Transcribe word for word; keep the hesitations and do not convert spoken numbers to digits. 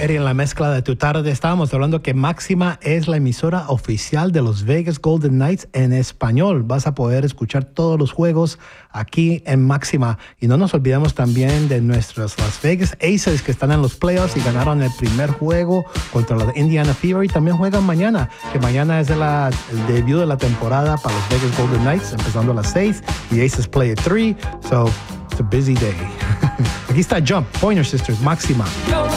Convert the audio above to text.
Eri, en la mezcla de tu tarde estábamos hablando que Máxima es la emisora oficial de los Vegas Golden Knights en español. Vas a poder escuchar todos los juegos aquí en Máxima. Y no nos olvidemos también de nuestros Las Vegas Aces que están en los playoffs y ganaron el primer juego contra los Indiana Fever y también juegan mañana, que mañana es de la, el debut de la temporada para los Vegas Golden Knights, empezando a las seis. The Aces play at three, so it's a busy day. Aquí está Jump, Pointer Sisters, Máxima.